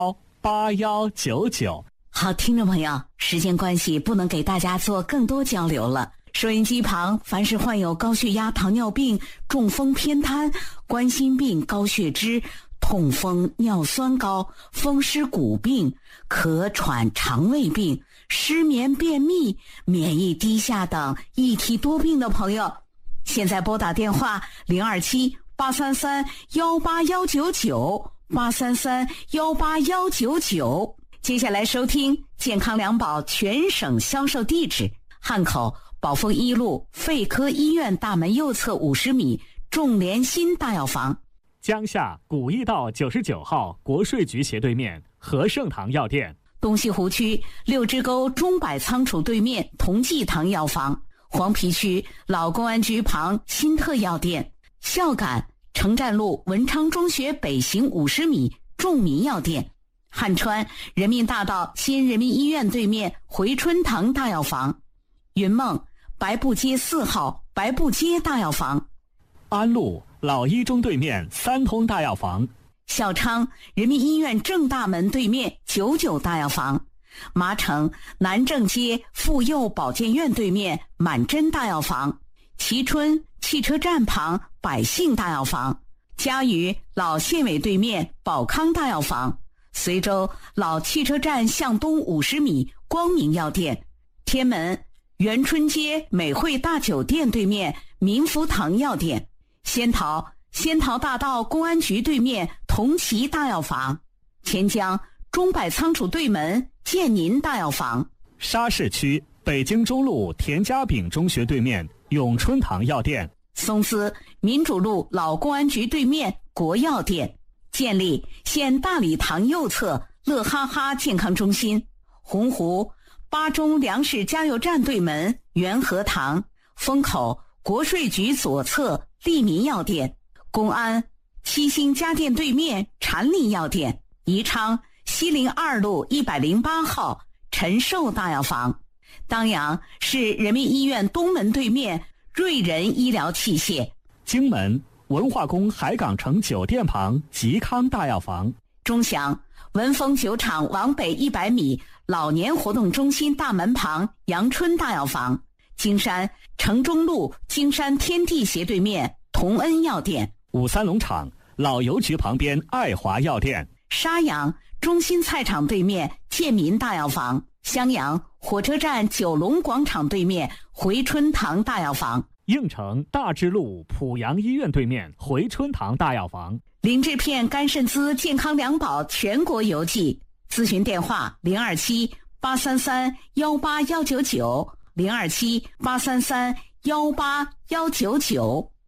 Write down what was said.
8199。 好，听众朋友，时间关系不能给大家做更多交流了。收音机旁凡是患有高血压、糖尿病、中风、偏瘫、冠心病、高血脂、痛风、尿酸高、风湿骨病、咳喘、肠胃病、失眠、便秘、免疫低下等一体多病的朋友，现在拨打电话027-833-18199，833-18199。接下来收听健康良宝全省销售地址：汉口宝丰一路肺科医院大门右侧50米众联心大药房， 江夏古驿道99号国税局斜对面和盛堂药店， 东西湖区六支沟中百仓储对面同济堂药房，黄陂区老公安局旁新特药店，孝感城站路文昌中学北行50米众民药店，汉川人民大道新人民医院对面回春堂大药房，云梦白布街4号白布街大药房， 安陆老一中对面三通大药房， 孝昌人民医院正大门对面99大药房，麻城南正街妇幼保健院对面满珍大药房，蕲春汽车站旁百姓大药房，嘉鱼老县委对面宝康大药房，随州老汽车站向东50米光明药店，天门元春街美汇大酒店对面民福堂药店，仙桃大道公安局对面同齐大药房，钱江中百仓储对门建宁大药房， 沙市区北京中路田家炳中学对面永春堂药店， 松滋民主路老公安局对面国药店，建立县大礼堂右侧乐哈哈健康中心，洪湖八中粮食加油站对门元和堂，风口国税局左侧利民药店，公安七星家电对面禅林药店，宜昌西陵2路108号陈寿大药房，当阳市人民医院东门对面瑞仁医疗器械， 荆门文化宫海港城酒店旁吉康大药房， 钟祥文峰酒厂往北100米老年活动中心大门旁阳春大药房，金山城中路金山天地斜对面同恩药店， 五三农场老邮局旁边爱华药店， 沙阳中心菜场对面建民大药房，襄阳火车站九龙广场对面回春堂大药房， 应城大智路濮阳医院对面回春堂大药房， 灵芝片肝肾滋健康良宝全国邮寄，咨询电话027-833-18199，027-833-18199。